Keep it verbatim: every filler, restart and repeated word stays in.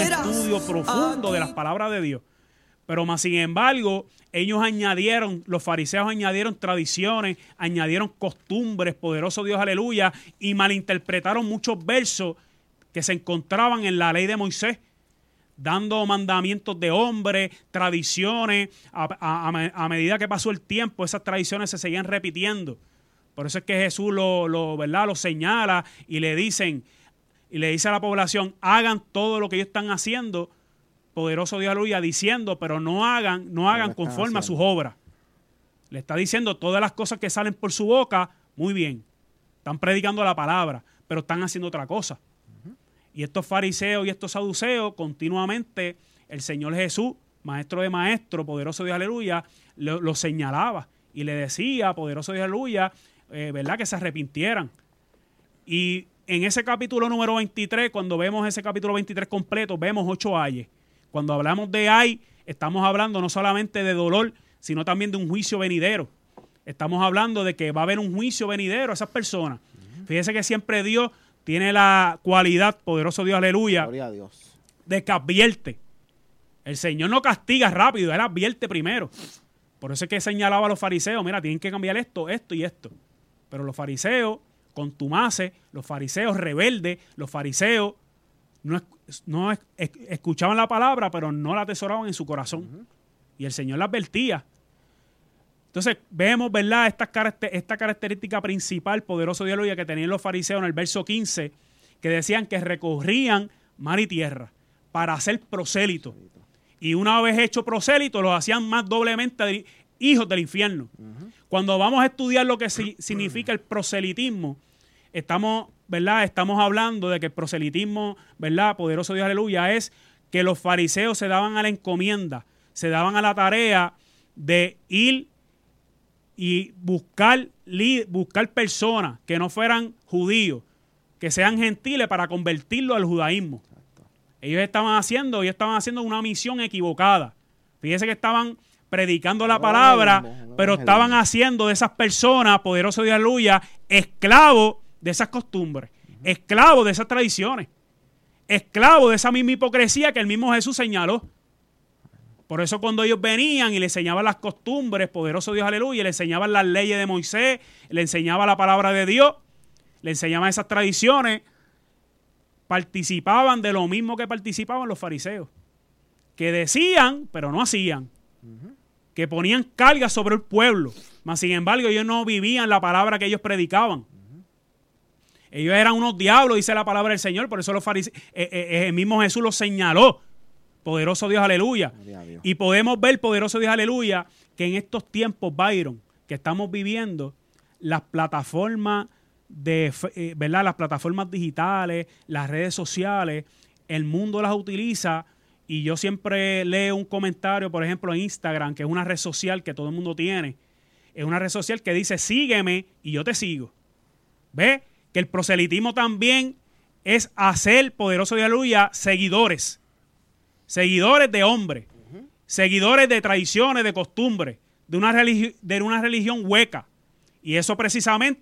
estudio profundo de las palabras de Dios. Pero más sin embargo, ellos añadieron, los fariseos añadieron tradiciones, añadieron costumbres, poderoso Dios, aleluya, y malinterpretaron muchos versos que se encontraban en la ley de Moisés, dando mandamientos de hombres, tradiciones. A, a, a medida que pasó el tiempo, esas tradiciones se seguían repitiendo. Por eso es que Jesús lo, lo, ¿verdad? lo señala y le dicen, y le dice a la población, hagan todo lo que ellos están haciendo, poderoso Dios, aleluya, diciendo, pero no hagan, no hagan conforme a sus obras. Le está diciendo todas las cosas que salen por su boca, muy bien. Están predicando la palabra, pero están haciendo otra cosa. Uh-huh. Y estos fariseos y estos saduceos, continuamente, el Señor Jesús, maestro de maestros, poderoso Dios, aleluya, lo, lo señalaba y le decía, poderoso Dios, aleluya, eh, ¿verdad? Que se arrepintieran. Y en ese capítulo número veintitrés, cuando vemos ese capítulo veintitrés completo, vemos ocho ayes. Cuando hablamos de ay, estamos hablando no solamente de dolor, sino también de un juicio venidero. Estamos hablando de que va a haber un juicio venidero a esas personas. Uh-huh. Fíjese que siempre Dios tiene la cualidad, poderoso Dios, aleluya, gloria a Dios, de que advierte. El Señor no castiga rápido, Él advierte primero. Por eso es que señalaba a los fariseos, mira, tienen que cambiar esto, esto y esto. Pero los fariseos contumaces, los fariseos rebeldes, los fariseos no, no escuchaban la palabra, pero no la atesoraban en su corazón. Uh-huh. Y el Señor la advertía. Entonces vemos, ¿verdad?, esta, esta característica principal, poderoso Dios, que tenían los fariseos en el verso quince, que decían que recorrían mar y tierra para hacer prosélito. Y una vez hecho prosélito, los hacían más doblemente hijos del infierno. Uh-huh. Cuando vamos a estudiar lo que si, significa el proselitismo, estamos, ¿verdad?, estamos hablando de que el proselitismo, ¿verdad?, poderoso Dios, aleluya, es que los fariseos se daban a la encomienda, se daban a la tarea de ir y buscar, buscar personas que no fueran judíos, que sean gentiles, para convertirlos al judaísmo. Exacto. Ellos estaban haciendo, ellos estaban haciendo una misión equivocada. Fíjense que estaban predicando la palabra, pero estaban haciendo de esas personas, poderoso Dios, aleluya, esclavos de esas costumbres, esclavos de esas tradiciones, esclavos de esa misma hipocresía que el mismo Jesús señaló. Por eso cuando ellos venían y le enseñaban las costumbres, poderoso Dios, aleluya, le enseñaban las leyes de Moisés, le enseñaban la palabra de Dios, le enseñaban esas tradiciones, participaban de lo mismo que participaban los fariseos, que decían, pero no hacían, uh-huh. que ponían cargas sobre el pueblo, mas sin embargo ellos no vivían la palabra que ellos predicaban. Uh-huh. Ellos eran unos diablos, dice la palabra del Señor, por eso los fariseos, eh, eh, el mismo Jesús los señaló. Poderoso Dios, aleluya. Dios. Y podemos ver, poderoso Dios, aleluya, que en estos tiempos, Byron, que estamos viviendo, las plataformas de, eh, ¿verdad? Las plataformas digitales, las redes sociales, el mundo las utiliza, y yo siempre leo un comentario, por ejemplo, en Instagram, que es una red social que todo el mundo tiene. Es una red social que dice, sígueme y yo te sigo. ¿Ves? Que el proselitismo también es hacer, poderoso Dios, aleluya, seguidores. Seguidores de hombres, uh-huh. seguidores de tradiciones, de costumbres, de una, religi- de una religión hueca. Y eso precisamente